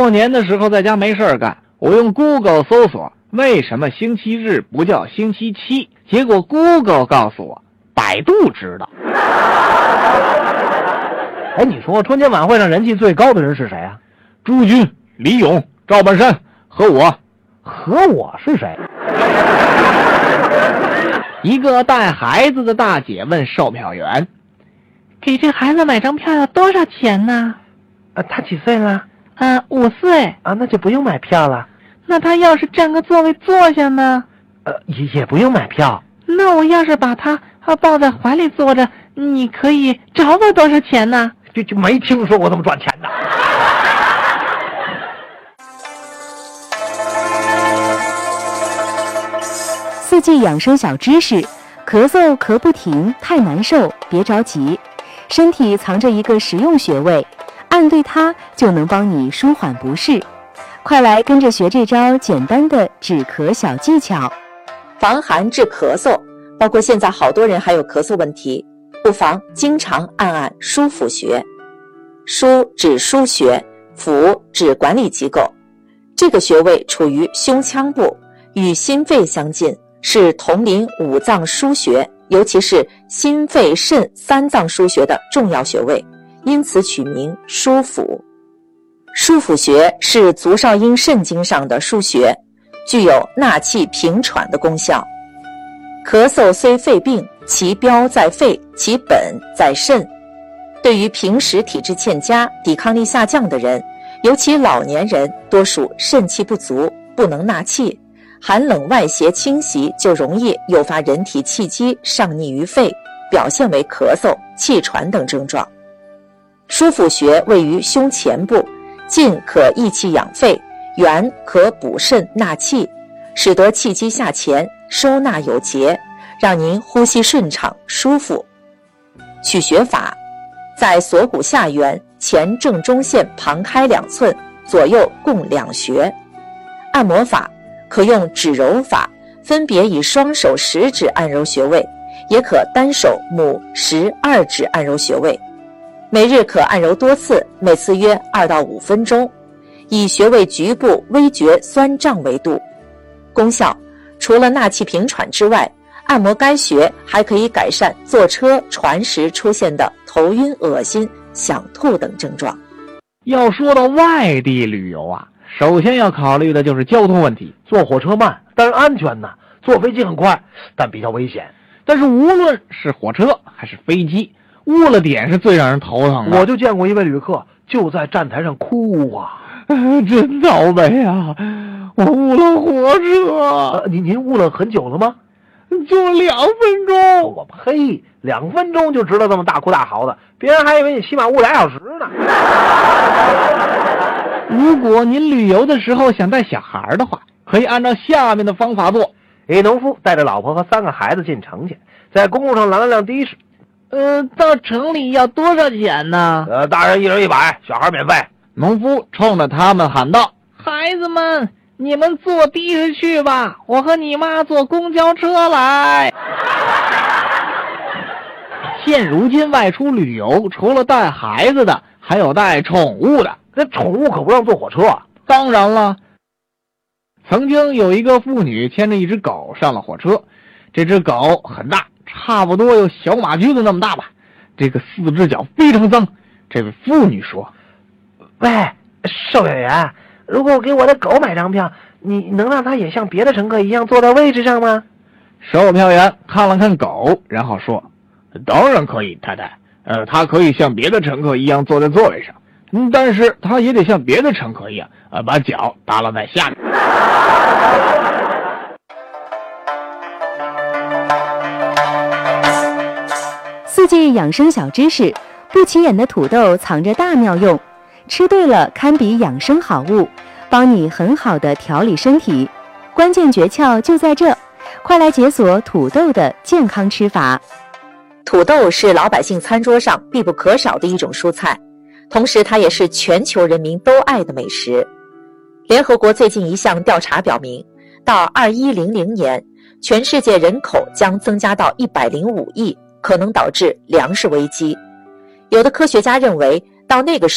过年的时候在家没事干，我用 Google 搜索为什么星期日不叫星期七，结果 Google 告诉我百度知道。 哎，你说春节晚会上人气最高的人是谁啊？ 朱军、李咏、赵本山和我。 和我是谁？ 一个带孩子的大姐问售票员：“给这孩子买张票要多少钱呢？” 他几岁了 ？5岁。 那就不用买票了。 那他要是占个座位坐下呢？ 也不用买票。 那我要是把他抱在怀里坐着，你可以找我多少钱呢？ 就没听说过这么赚钱的。 4季养生小知识：咳嗽咳不停，太难受，别着急，身体藏着一个实用穴位，按对它就能帮你舒缓不适。快来跟着学这招简单的止咳小技巧。 防寒治咳嗽，包括现在好多人还有咳嗽问题，不妨经常按枢府穴。枢指腧穴，府指管理机构。这个穴位处于胸腔部，与心肺相近，是统领五脏腧穴，尤其是心肺肾3脏腧穴的重要穴位，因此取名枢府。枢府穴是足少阴肾经上的腧穴，具有纳气平喘的功效。咳嗽虽肺病，其标在肺，其本在肾。对于平时体质欠佳、抵抗力下降的人，尤其老年人，多属肾气不足，不能纳气，寒冷外邪侵袭就容易诱发人体气机上逆于肺，表现为咳嗽、气喘等症状。枢府穴位于胸前部，近可益气养肺，远可补肾纳气，使得气机下潜，收纳有节，让您呼吸顺畅舒服。取穴法：在锁骨下缘，前正中线旁开2寸，左右共2穴。按摩法可用指揉法，分别以双手食指按揉穴位，也可单手拇、食、2指按揉穴位。每日可按揉多次，每次约2到5分钟，以穴位局部微觉酸胀为度。功效：除了纳气平喘之外，按摩该穴还可以改善坐车、船时出现的头晕、恶心、想吐等症状。 要说到外地旅游啊，首先要考虑的就是交通问题。 坐火车慢，但是安全呢；坐飞机很快，但比较危险。 但是无论是火车还是飞机，误了点是最让人头疼的。 我就见过一位旅客就在站台上哭啊， 真倒霉啊！我误了火车。 您误了很久了吗？ 就2分钟。 我呸，2分钟就知道这么大哭大嚎的，别人还以为你起码误2小时呢。 如果您旅游的时候想带小孩的话，可以按照下面的方法做。 一农夫带着老婆和3个孩子进城去，在公路上拦了辆的士。 到城里要多少钱呢？ 大人1人100，小孩免费。 农夫冲着他们喊道：“孩子们，你们坐的士去吧，我和你妈坐公交车来。”现如今外出旅游，除了带孩子的，还有带宠物的。 那宠物可不让坐火车啊。 当然了，曾经有一个妇女牵着一只狗上了火车，这只狗很大，差不多有小马驹子那么大吧，这个4只脚非常脏。这位妇女说：“ 喂，售票员，如果我给我的狗买张票，你能让它也像别的乘客一样坐在位置上吗？” 售票员看了看狗，然后说：“当然可以，太太。它可以像别的乘客一样坐在座位上，但是它也得像别的乘客一样，把脚耷拉在下面。” 4季养生小知识：不起眼的土豆藏着大妙用，吃对了堪比养生好物，帮你很好的调理身体。关键诀窍就在这，快来解锁土豆的健康吃法。 土豆是老百姓餐桌上必不可少的一种蔬菜，同时它也是全球人民都爱的美食。联合国最近一项调查表明，到2100年，全世界人口将增加到105亿，可能导致粮食危机。有的科学家认为，到那个时候